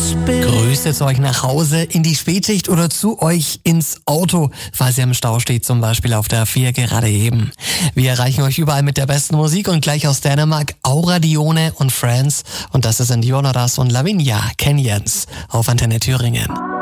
Grüße zu euch nach Hause, in die Spätschicht oder zu euch ins Auto, falls ihr im Stau steht, zum Beispiel auf der A4 gerade eben. Wir erreichen euch überall mit der besten Musik und gleich aus Dänemark Aura Dione und Friends. Und das sind Jonas und Lavinia Kenyans auf Antenne Thüringen.